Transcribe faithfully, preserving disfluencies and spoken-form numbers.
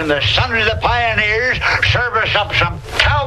and the sons of the pioneers serve us up some cow